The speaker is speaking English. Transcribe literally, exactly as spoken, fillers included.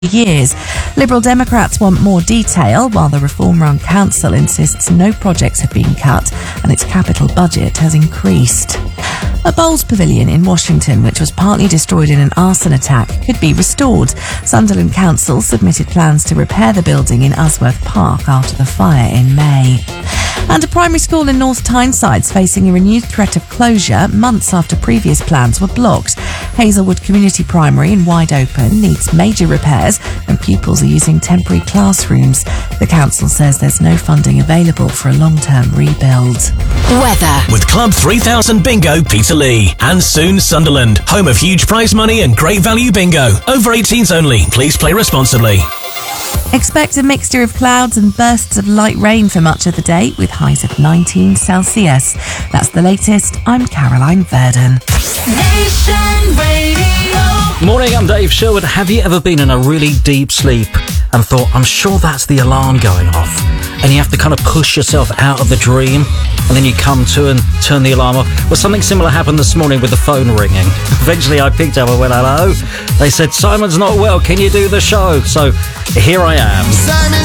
years. Liberal Democrats want more detail, while the reform-run council insists no projects have been cut and its capital budget has increased. A Bowls pavilion in Washington, which was partly destroyed in an arson attack, could be restored. Sunderland Council submitted plans to repair the building in Usworth Park after the fire in May. And a primary school in North Tyneside's facing a renewed threat of closure months after previous plans were blocked. Hazelwood Community Primary in Wide Open needs major repairs and pupils are using temporary classrooms. The council says there's no funding available for a long-term rebuild. Weather. With Club three thousand Bingo Peterlee and soon Sunderland, home of huge prize money and great value bingo. Over eighteens only. Please play responsibly. Expect a mixture of clouds and bursts of light rain for much of the day, with highs of nineteen Celsius. That's the latest. I'm Caroline Verdon. Nation Radio. Morning, I'm Dave Sherwood. Have you ever been in a really deep sleep and thought, I'm sure that's the alarm going off? And you have to kind of push yourself out of the dream, and then you come to and turn the alarm off. Well, something similar happened this morning with the phone ringing. Eventually I picked up and went, hello. They said, Simon's not well, can you do the show? So here I am.